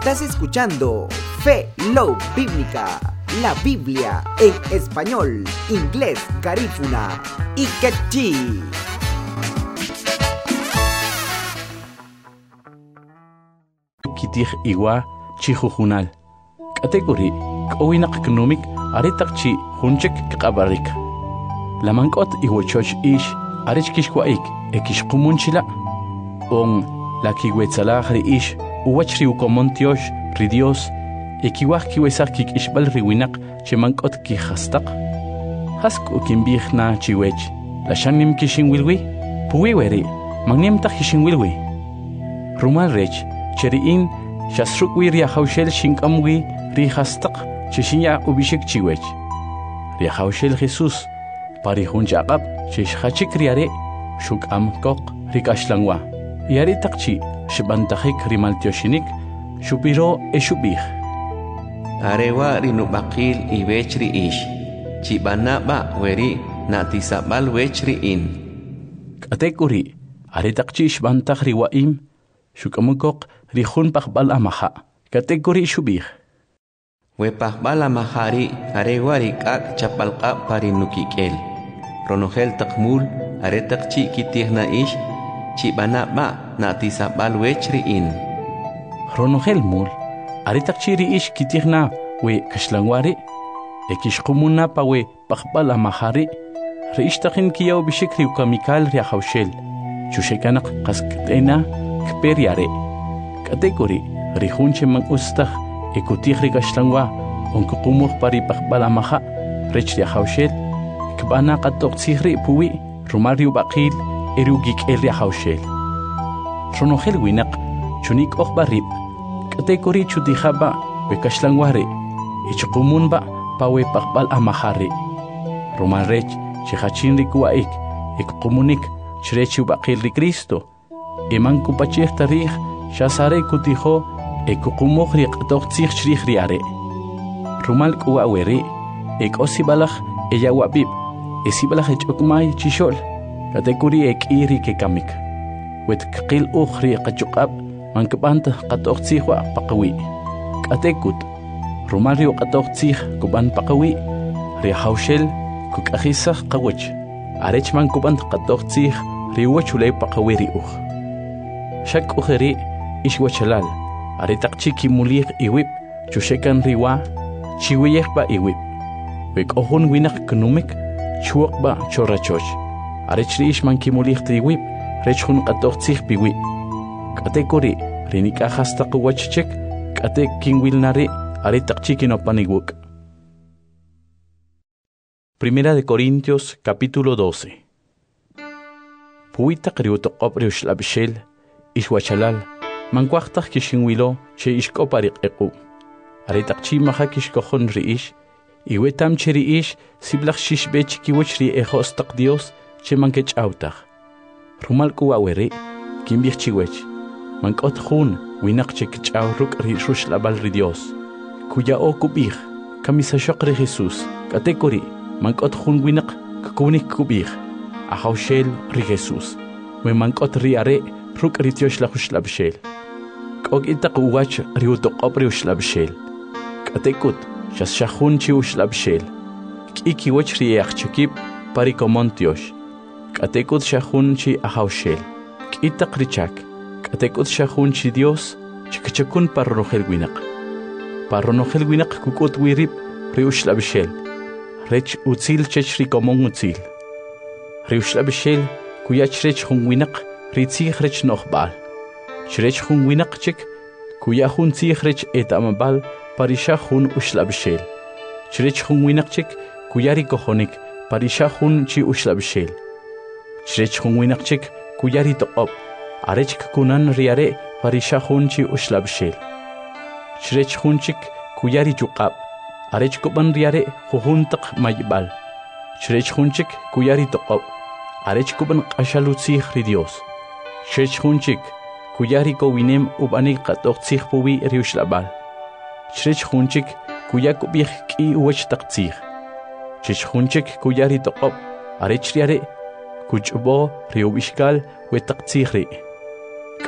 Estás escuchando Fe Love Bíblica, la Biblia en español, inglés, garífuna y quechí. Kitij iwa chijujunal. Category k'owinak k'numik aretak chi junchek k'abarik. Lamankot iwachoch ish arech kishkwaik ekishkumunchila. On la kiwetzalah ri ish uwach ri ukomontiosh ri Dios ekiwaj kiwesak kik ishbal riwinak chemankot kijastaq. Hask ukimbijna chiwech la shanim kishinwilwi puwiweri magniemtak kishinwilwi. Rumal rech cheriin shasrukwi riahaushel shinkamwi rihastaq chishinya ubishik chiwech. Riahaushel Jesus parihun chaqab chishachik riare shukam kok rikashlangwa. Yari takchi shibantajik rimaltioshinik shupiro eshubih. Arewa rinubakil iwechri ish chibanaba weri natisabal wechri in. Kategori aretakchi shibantaj riwaim shukamukok rihun pakbal amaha. Kategori shubih. Wepakbal amahari arewa rikak chapalqa parinukikel. Ronogel takmul aretakchi kitihna ish chibanaba natisabal wechri in. Ronogel mul aretakchi ri ish kitihna we kashlangwari ekishkumuna pa we pakbal amahari reishtakin kiyaw bishikri ukamikal riahaushel chushekanak kaskatena kperiare. Kategori rihunche mang ustah ekutihri kashlangwa onkukumuh pari pakbal amaha rech riahaushel kbana katok tsihri puwi rumariu bakil erugik el riahaushel. Ronogel winak chunik okbarib. Kategori chudihaba we kashlangwari ichukumunba pa we pakbal amahari. Rumal rech chihachin rikuwaik ekukumunik chrechu bakil ri Cristo. Eman kupachih tarih shasare kutiho ekukumuh ri qatok tsih chrih riare. Rumal kuwaweri ekosibalaj eyawabib esibalaj echukmay chishol. Kategori ekiri kekamik. Wet kqil ukhri qachukab mankabanta qatok tsihwa paqawi. Katekut rumario qatok tsih kuban paqawi rihaushel kukajisaj qawach. Arech mankubant qatok tsih riwachulay paqawi riuj. Shak ujeri ishwachalal aretakchi kimuliq iwib chushekan riwa chiwiyejba iwib. Wek ohun winak knumik chuokba chorachoch. Arech riish mankimuliq triwib rechhun qatok tsih piwi. Kategori rinikajasta quwachchek kate kinwilnari aretakchi kinopaniguk. Primera de Corintios capítulo 12. Puitak riutoqop riushlabshel ishwachalal mankwajtaj kishinwilo che ishkopariq equ. Aretakchi maja kishkojon riish iwetam che riish siblaj shishbech kiwach ri ejostaq Dios che mankech autaj. Rumal kuwaweri kimbij chiwech mankot jun winak che kichaw ruk ri rushlabal ri Dios kuya o kubij kamisashok ri Jesus. Kategori mankot jun winak kunik kubij ahaushel ri Jesus we mankot ri are ruk ri Dios la rushlabshel kog itaq uwach ri utoqop ri ushlabshel. Katekut shashahun chi ushlabshel kiki wach ri achchikib parikomontiosh. Katekut shahun chi ahaushel kitaq richak. Katekut shahun chi Dios chikachakun parronogel winak. Parronogel winak kukut wirib riushlabshel. Rech utzil chech rikomon utzil. Riushlabshel kuyach rech hun winak ritzih rech nochbal. Chrech hun winak chik kuyahun tzih rech etamabal parishahun ushlabshel. Chrech hun winak chik kuyari kohonik parishahun chi ushlabshel. Chrech hun winak chik kuyari toqop arech kunan riare parishahun chi ushlabshel. Chrech hunchik kuyari chuqab arech kuban riare jujuntaq maybal. Chrech hunchik kuyari toqop arech kuban qashalutzih ri Dios. Chrech hunchik kuyari kowinem ubanik qatok tsih puwi riushlabal. Chrech hunchik kuyakubih ki uwach taqtzih. Chrech hunchik kuyari toqop arech riare kuchbo riubishkal we taqtzih ri.